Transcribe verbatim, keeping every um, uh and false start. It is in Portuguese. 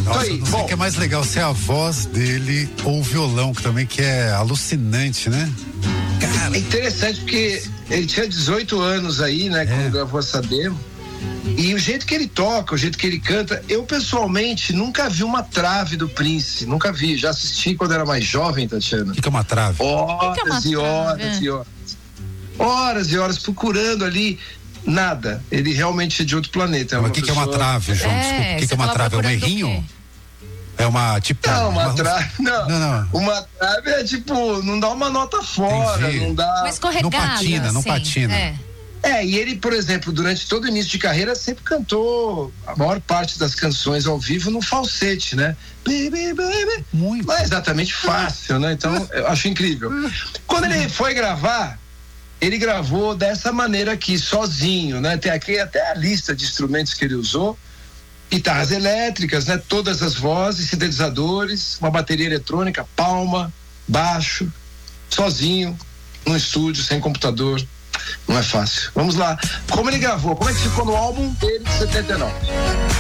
Nossa, aí, não sei o que é mais legal, se é a voz dele ou o violão, que também que é alucinante, né? Cara. É interessante porque ele tinha dezoito anos aí, né, quando é. gravou essa demo. E o jeito que ele toca, o jeito que ele canta, eu pessoalmente nunca vi uma trave do Prince, nunca vi, já assisti quando era mais jovem, Tatiana. O que, que é uma trave? Horas que que é uma e horas trave? e horas. Horas e horas procurando ali, nada. Ele realmente é de outro planeta. Mas o que, que é uma trave, João? É, Desculpa, o que, que é uma trave? É um errinho? É uma, tipo... Não, uma, uma trave, não. não, não. Uma trave é tipo, não dá uma nota fora, Entendi. não dá... Uma escorregada, não patina, não assim, patina. É. É, e ele, por exemplo, durante todo o início de carreira sempre cantou a maior parte das canções ao vivo no falsete, né? Baby, baby. Muito. Não é exatamente fácil, né? Então, eu acho incrível. Quando ele foi gravar, ele gravou dessa maneira aqui, sozinho, né? Tem aqui até a lista de instrumentos que ele usou. Guitarras elétricas, né? Todas as vozes, sintetizadores, uma bateria eletrônica, palma, baixo, sozinho, no estúdio, sem computador. Não é fácil. Vamos lá. Como ele gravou? Como é que ficou no álbum dele de setenta e nove?